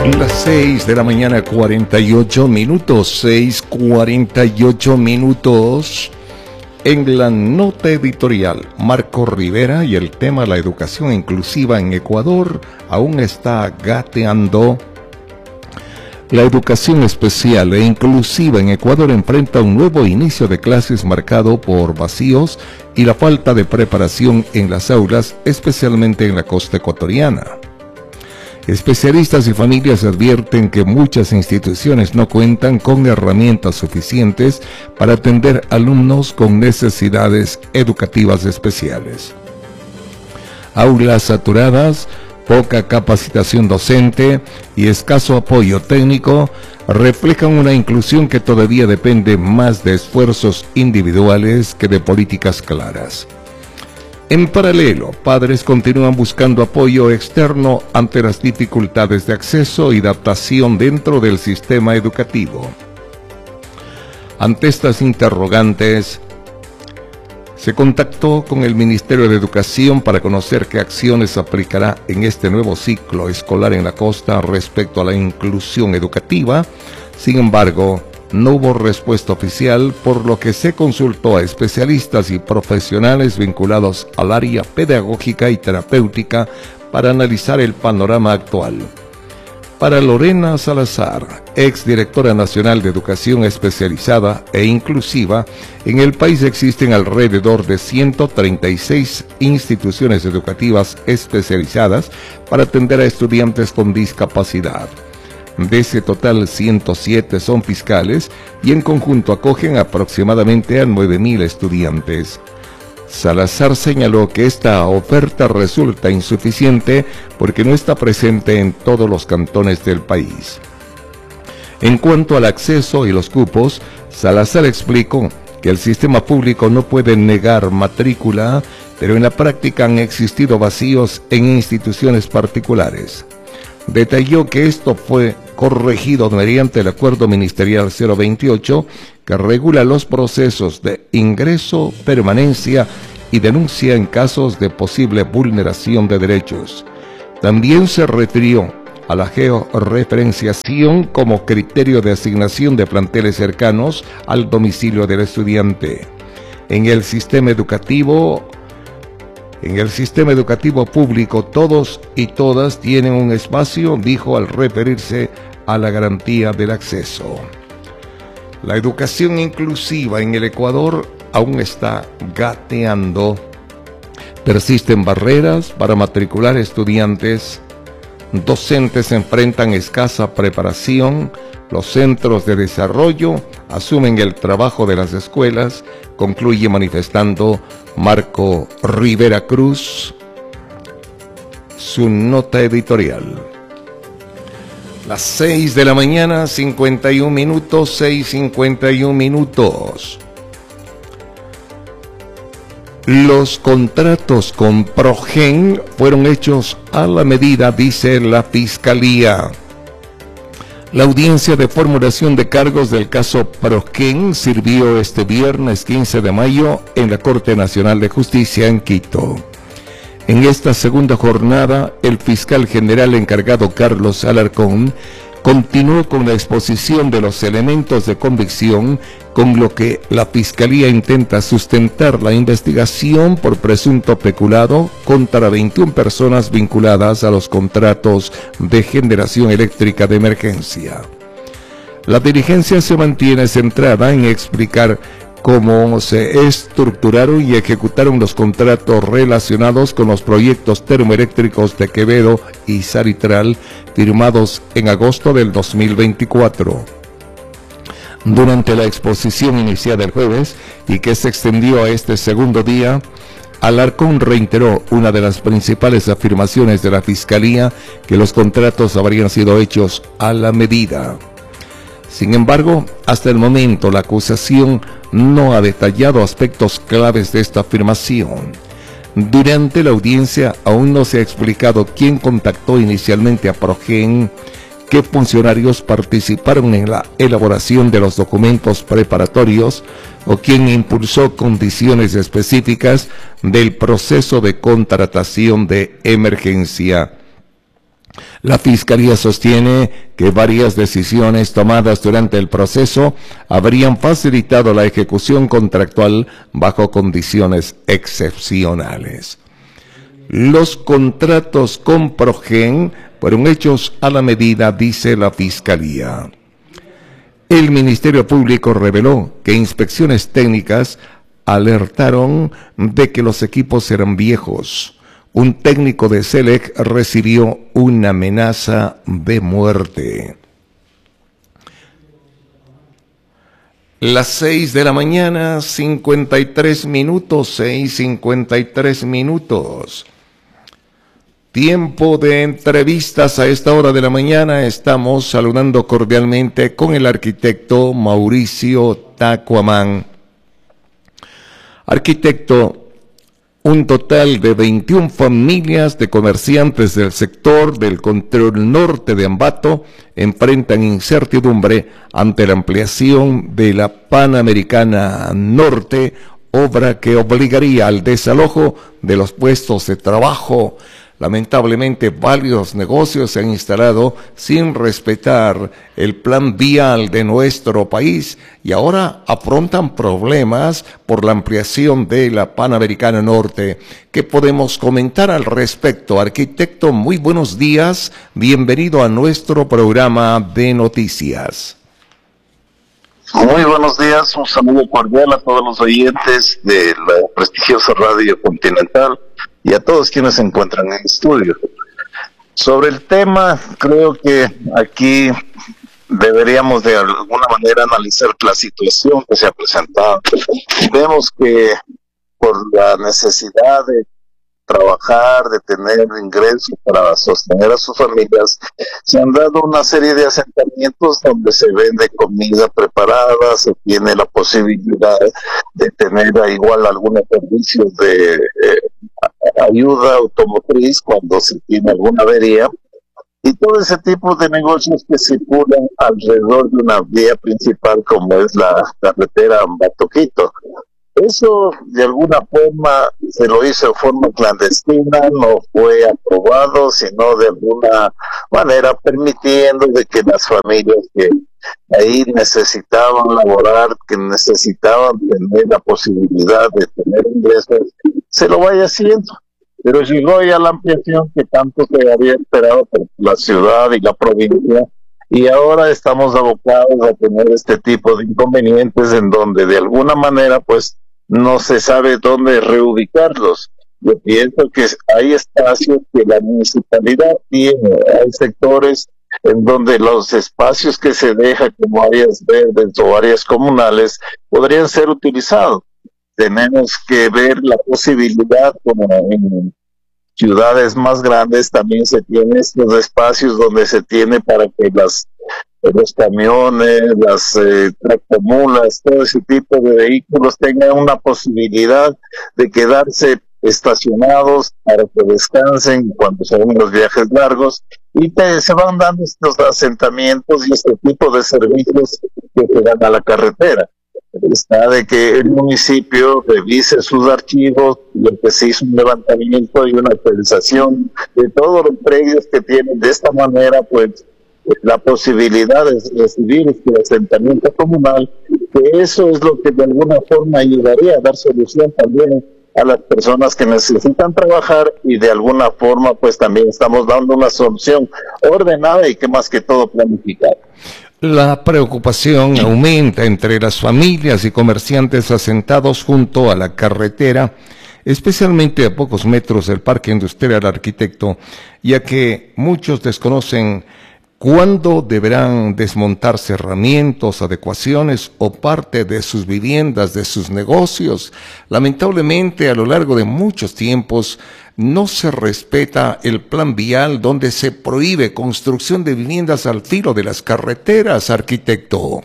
Las 6 de la mañana, 48 minutos, 6:48 minutos. En la nota editorial, Marco Rivera y el tema la educación inclusiva en Ecuador aún está gateando. La educación especial e inclusiva en Ecuador enfrenta un nuevo inicio de clases marcado por vacíos y la falta de preparación en las aulas, especialmente en la costa ecuatoriana. Especialistas y familias advierten que muchas instituciones no cuentan con herramientas suficientes para atender alumnos con necesidades educativas especiales. Aulas saturadas, poca capacitación docente y escaso apoyo técnico reflejan una inclusión que todavía depende más de esfuerzos individuales que de políticas claras. En paralelo, padres continúan buscando apoyo externo ante las dificultades de acceso y adaptación dentro del sistema educativo. Ante estas interrogantes, se contactó con el Ministerio de Educación para conocer qué acciones aplicará en este nuevo ciclo escolar en la costa respecto a la inclusión educativa. Sin embargo, no hubo respuesta oficial, por lo que se consultó a especialistas y profesionales vinculados al área pedagógica y terapéutica para analizar el panorama actual. Para Lorena Salazar, exdirectora nacional de Educación Especializada e Inclusiva, en el país existen alrededor de 136 instituciones educativas especializadas para atender a estudiantes con discapacidad. De ese total, 107 son fiscales y en conjunto acogen aproximadamente a 9.000 estudiantes. Salazar señaló que esta oferta resulta insuficiente porque no está presente en todos los cantones del país. En cuanto al acceso y los cupos, Salazar explicó que el sistema público no puede negar matrícula, pero en la práctica han existido vacíos en instituciones particulares. Detalló que esto fue corregido mediante el Acuerdo Ministerial 028, que regula los procesos de ingreso, permanencia y denuncia en casos de posible vulneración de derechos. También se refirió a la georreferenciación como criterio de asignación de planteles cercanos al domicilio del estudiante. En el sistema educativo público, todos y todas tienen un espacio, dijo al referirse a la garantía del acceso. La educación inclusiva en el Ecuador aún está gateando. Persisten barreras para matricular estudiantes. Docentes enfrentan escasa preparación. Los centros de desarrollo asumen el trabajo de las escuelas, concluye manifestando Marco Rivera Cruz su nota editorial. Las 6 de la mañana, 51 minutos, 6:51 minutos. Los contratos con Progen fueron hechos a la medida, dice la Fiscalía. La audiencia de formulación de cargos del caso Progen sirvió este viernes 15 de mayo en la Corte Nacional de Justicia en Quito. En esta segunda jornada, el fiscal general encargado Carlos Alarcón continuó con la exposición de los elementos de convicción, con lo que la Fiscalía intenta sustentar la investigación por presunto peculado contra 21 personas vinculadas a los contratos de generación eléctrica de emergencia. La diligencia se mantiene centrada en explicar cómo se estructuraron y ejecutaron los contratos relacionados con los proyectos termoeléctricos de Quevedo y Saritral firmados en agosto del 2024. Durante la exposición iniciada el jueves y que se extendió a este segundo día, Alarcón reiteró una de las principales afirmaciones de la Fiscalía, que los contratos habrían sido hechos a la medida. Sin embargo, hasta el momento la acusación no ha detallado aspectos claves de esta afirmación. Durante la audiencia aún no se ha explicado quién contactó inicialmente a Progen, qué funcionarios participaron en la elaboración de los documentos preparatorios o quién impulsó condiciones específicas del proceso de contratación de emergencia. La Fiscalía sostiene que varias decisiones tomadas durante el proceso habrían facilitado la ejecución contractual bajo condiciones excepcionales. Los contratos con Progen fueron hechos a la medida, dice la Fiscalía. El Ministerio Público reveló que inspecciones técnicas alertaron de que los equipos eran viejos. Un técnico de Selec recibió una amenaza de muerte. Las 6 de la mañana, 53 minutos, 6:53 minutos. Tiempo de entrevistas a esta hora de la mañana. Estamos saludando cordialmente con el arquitecto Mauricio Tacuamán. Arquitecto, un total de 21 familias de comerciantes del sector del control norte de Ambato enfrentan incertidumbre ante la ampliación de la Panamericana Norte, obra que obligaría al desalojo de los puestos de trabajo. Lamentablemente, varios negocios se han instalado sin respetar el plan vial de nuestro país y ahora afrontan problemas por la ampliación de la Panamericana Norte. ¿Qué podemos comentar al respecto? Arquitecto, muy buenos días. Bienvenido a nuestro programa de noticias. Muy buenos días, un saludo cordial a todos los oyentes de la prestigiosa Radio Continental y a todos quienes se encuentran en el estudio. Sobre el tema, creo que aquí deberíamos de alguna manera analizar la situación que se ha presentado. Vemos que por la necesidad de trabajar, de tener ingresos para sostener a sus familias, se han dado una serie de asentamientos donde se vende comida preparada, se tiene la posibilidad de tener igual algunos servicios de ayuda automotriz cuando se tiene alguna avería, y todo ese tipo de negocios que circulan alrededor de una vía principal como es la carretera Ambato-Quito. Eso de alguna forma se lo hizo de forma clandestina, no fue aprobado, sino de alguna manera permitiendo de que las familias que ahí necesitaban laborar, que necesitaban tener la posibilidad de tener ingresos, se lo vaya haciendo. Pero llegó ya la ampliación que tanto se había esperado por la ciudad y la provincia, y ahora estamos abocados a tener este tipo de inconvenientes en donde de alguna manera pues no se sabe dónde reubicarlos. Yo pienso que hay espacios que la municipalidad tiene, hay sectores en donde los espacios que se dejan como áreas verdes o áreas comunales podrían ser utilizados. Tenemos que ver la posibilidad, como en ciudades más grandes también se tienen estos espacios donde se tiene para que los camiones, las tractomulas, todo ese tipo de vehículos tengan una posibilidad de quedarse estacionados para que descansen cuando son los viajes largos, y se van dando estos asentamientos y este tipo de servicios que se dan a la carretera. Está de que el municipio revise sus archivos, y que se hizo un levantamiento y una actualización de todos los predios que tienen. De esta manera, pues, la posibilidad de recibir este asentamiento comunal, que eso es lo que de alguna forma ayudaría a dar solución también a las personas que necesitan trabajar, y de alguna forma pues también estamos dando una solución ordenada y que más que todo planificada. La preocupación aumenta entre las familias y comerciantes asentados junto a la carretera, especialmente a pocos metros del parque industrial, arquitecto, ya que muchos desconocen cuándo deberán desmontar cerramientos, adecuaciones o parte de sus viviendas, de sus negocios. Lamentablemente, a lo largo de muchos tiempos, no se respeta el plan vial donde se prohíbe construcción de viviendas al filo de las carreteras, arquitecto.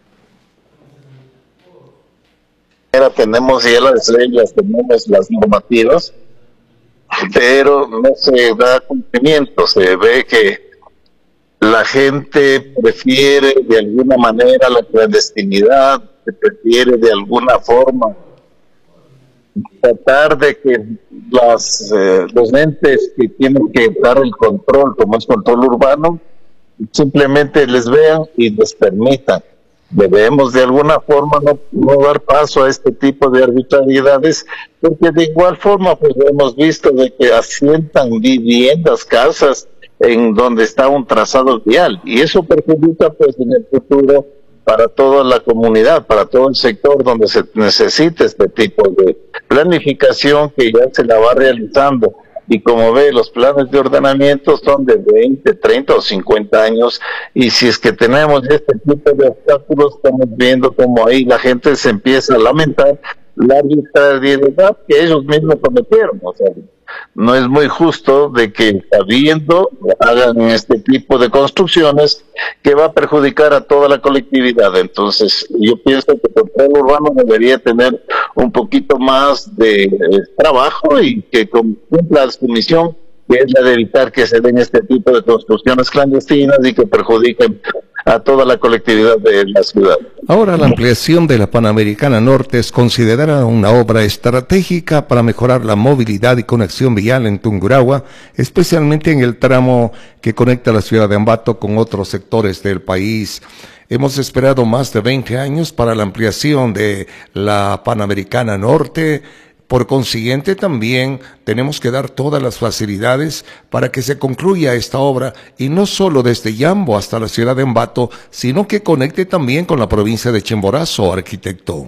Tenemos ya las leyes, tenemos las normativas, pero no se da cumplimiento. Se ve que la gente prefiere de alguna manera la clandestinidad, se prefiere de alguna forma tratar de que los entes que tienen que dar el control, como es control urbano, simplemente les vean y les permitan. Debemos de alguna forma no dar paso a este tipo de arbitrariedades, porque de igual forma pues hemos visto de que asientan viviendas, casas en donde está un trazado vial, y eso perjudica pues en el futuro para toda la comunidad, para todo el sector donde se necesite este tipo de planificación que ya se la va realizando. Y como ve, los planes de ordenamiento son de 20, 30 o 50 años, y si es que tenemos este tipo de obstáculos, estamos viendo como ahí la gente se empieza a lamentar la arbitrariedad que ellos mismos cometieron. O sea, no es muy justo de que sabiendo hagan este tipo de construcciones que va a perjudicar a toda la colectividad. Entonces yo pienso que el control urbano debería tener un poquito más de trabajo y que cumpla su misión, que es la de evitar que se den este tipo de construcciones clandestinas y que perjudiquen a toda la colectividad de la ciudad. Ahora, la ampliación de la Panamericana Norte es considerada una obra estratégica para mejorar la movilidad y conexión vial en Tungurahua, especialmente en el tramo que conecta la ciudad de Ambato con otros sectores del país. Hemos esperado más de 20 años para la ampliación de la Panamericana Norte. Por consiguiente, también tenemos que dar todas las facilidades para que se concluya esta obra, y no solo desde Yambo hasta la ciudad de Ambato, sino que conecte también con la provincia de Chimborazo, arquitecto.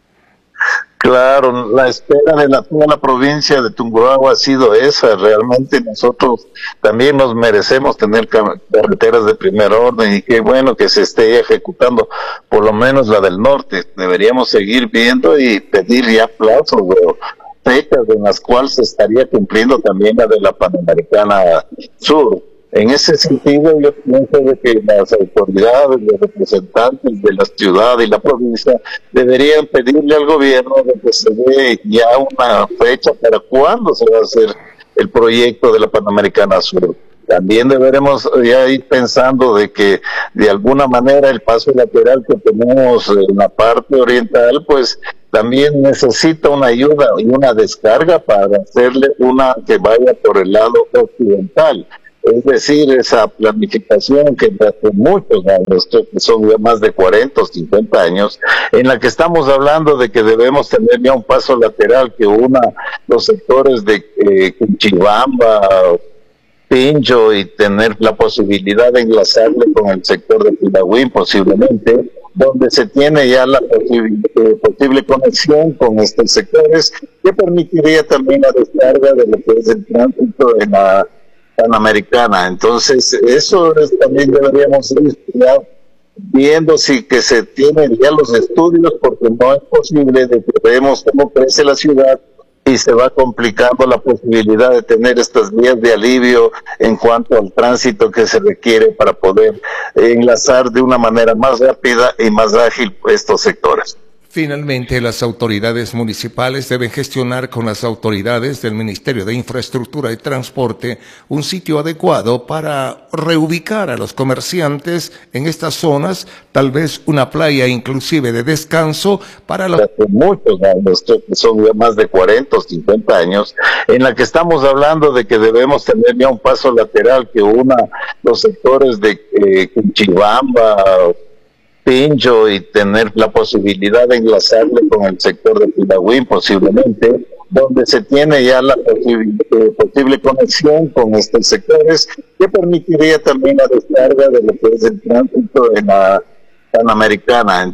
Claro, la espera de toda la provincia de Tungurahua ha sido esa. Realmente nosotros también nos merecemos tener carreteras de primer orden, y qué bueno que se esté ejecutando por lo menos la del norte. Deberíamos seguir viendo y pedir ya plazos o fechas en las cuales se estaría cumpliendo también la de la Panamericana Sur. En ese sentido, yo pienso de que las autoridades, los representantes de la ciudad y la provincia deberían pedirle al gobierno de que se dé ya una fecha para cuándo se va a hacer el proyecto de la Panamericana Sur. También deberemos ya ir pensando de que de alguna manera el paso lateral que tenemos en la parte oriental, pues también necesita una ayuda y una descarga para hacerle una que vaya por el lado occidental. Es decir, esa planificación que hace muchos años, que son ya más de 40 o 50 años, en la que estamos hablando de que debemos tener ya un paso lateral que una los sectores de Chibamba, Pincho, y tener la posibilidad de enlazarle con el sector de Pilagüín posiblemente, donde se tiene ya la posible conexión con estos sectores, que permitiría también la descarga de lo que es el tránsito en la Panamericana. Entonces eso también deberíamos ir ya viendo si que se tienen ya los estudios, porque no es posible de que vemos cómo crece la ciudad y se va complicando la posibilidad de tener estas vías de alivio en cuanto al tránsito que se requiere para poder enlazar de una manera más rápida y más ágil estos sectores. Finalmente, las autoridades municipales deben gestionar con las autoridades del Ministerio de Infraestructura y Transporte un sitio adecuado para reubicar a los comerciantes en estas zonas, tal vez una playa inclusive de descanso para los... Hace muchos años, son ya más de 40 o 50 años, en la que estamos hablando de que debemos tener ya un paso lateral que una los sectores de Chibamba, Pincho, y tener la posibilidad de enlazarle con el sector de Pilagüín posiblemente, donde se tiene ya la posible conexión con estos sectores, que permitiría también la descarga de lo que es el tránsito en la Panamericana.